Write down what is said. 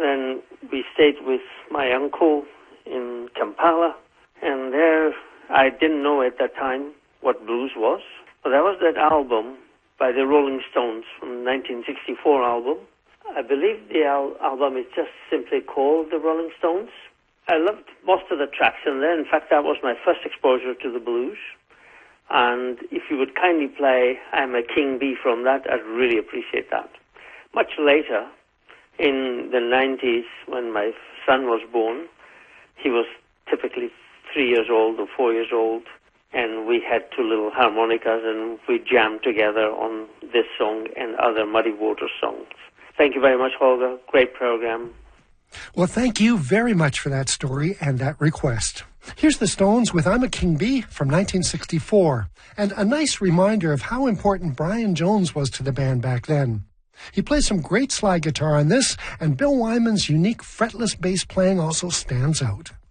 Then we stayed with my uncle in Kampala, and there I didn't know at that time what blues was. But there was that album by the Rolling Stones from 1964 album. I believe the album is just simply called The Rolling Stones. I loved most of the tracks in there. In fact, that was my first exposure to the blues. And if you would kindly play I'm a King Bee from that, I'd really appreciate that. Much later, in the 90s, when my son was born, he was typically 3 years old or 4 years old, and we had two little harmonicas, and we jammed together on this song and other Muddy Waters songs. Thank you very much, Holger. Great program. Well, thank you very much for that story and that request. Here's the Stones with I'm a King Bee from 1964, and a nice reminder of how important Brian Jones was to the band back then. He plays some great slide guitar on this, and Bill Wyman's unique fretless bass playing also stands out.